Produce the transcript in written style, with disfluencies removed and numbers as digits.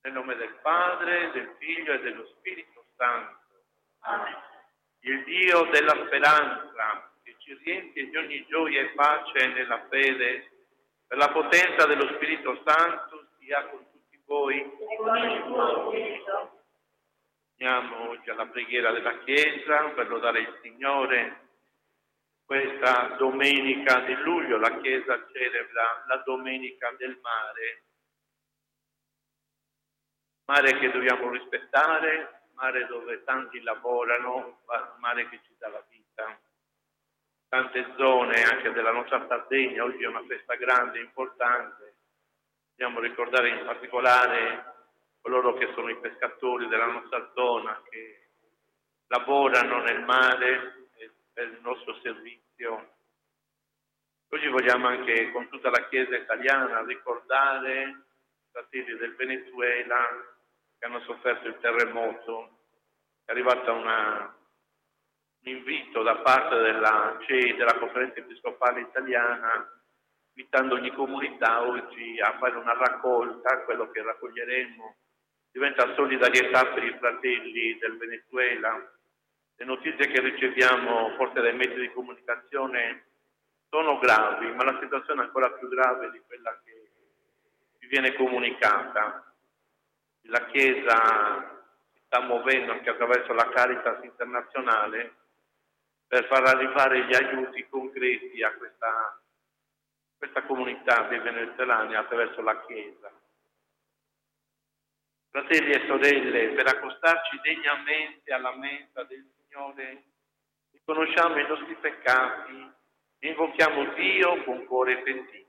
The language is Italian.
Nel nome del Padre, del Figlio e dello Spirito Santo. Amen. Il Dio della speranza, che ci riempie di ogni gioia e pace nella fede, per la potenza dello Spirito Santo, sia con tutti voi. E con il tuo spirito. Uniamo oggi alla preghiera della Chiesa per lodare il Signore. Questa domenica di luglio la Chiesa celebra la Domenica del mare che dobbiamo rispettare, mare dove tanti lavorano, mare che ci dà la vita. Tante zone anche della nostra Sardegna, oggi è una festa grande, importante. Dobbiamo ricordare in particolare coloro che sono i pescatori della nostra zona, che lavorano nel mare per il nostro servizio. Oggi vogliamo anche con tutta la Chiesa italiana ricordare i fratelli del Venezuela che hanno sofferto il terremoto. È arrivato un invito da parte della CEI, della Conferenza Episcopale Italiana, invitando ogni comunità oggi a fare una raccolta. Quello che raccoglieremo diventa solidarietà per i fratelli del Venezuela. Le notizie che riceviamo forse dai mezzi di comunicazione sono gravi, ma la situazione è ancora più grave di quella che ci viene comunicata. La Chiesa si sta muovendo anche attraverso la Caritas internazionale per far arrivare gli aiuti concreti a questa comunità dei venezuelani attraverso la Chiesa. Fratelli e sorelle, per accostarci degnamente alla mensa del Signore, riconosciamo i nostri peccati e invochiamo Dio con cuore pentito.